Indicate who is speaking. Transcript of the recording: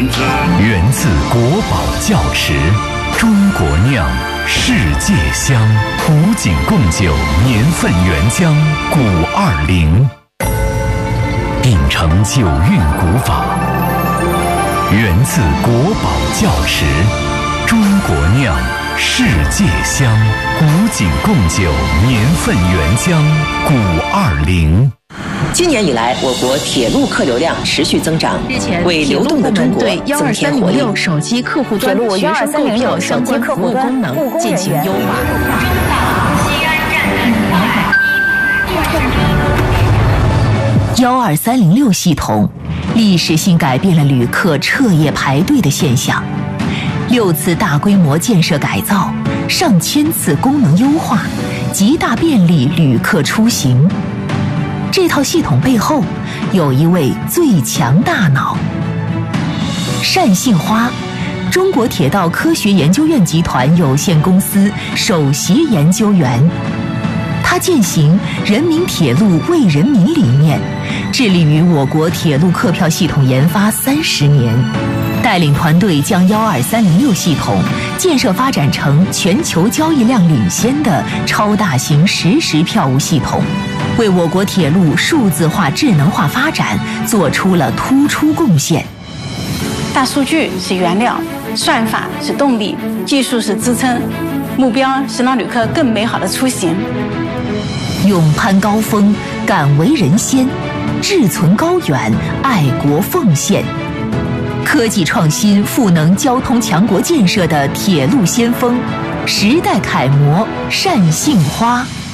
Speaker 1: 源自国宝窖池，中国酿，世界香。古井贡酒年份原浆520，秉承酒韵古法，源自国宝窖池，中国酿，世界香。古井贡酒年份原浆520。
Speaker 2: 今年以来，我国铁路客流量持续增长，为流动的中国增添活力。
Speaker 3: 手机客户端学生购票相关服务功能进行优化。
Speaker 4: 12306系统历史性改变了旅客彻夜排队的现象，6次大规模建设改造，上千次功能优化，极大便利旅客出行。这套系统背后有一位最强大脑——单杏花，中国铁道科学研究院集团有限公司首席研究员。他践行人民铁路为人民理念，致力于我国铁路客票系统研发30年，带领团队将12306系统建设发展成全球交易量领先的超大型实时票务系统，为我国铁路数字化智能化发展做出了突出贡献。
Speaker 5: 大数据是原料，算法是动力，技术是支撑，目标是让旅客更美好的出行。
Speaker 4: 勇攀高峰，敢为人先，志存高远，爱国奉献。科技创新赋能交通强国建设的铁路先锋，时代楷模单杏花。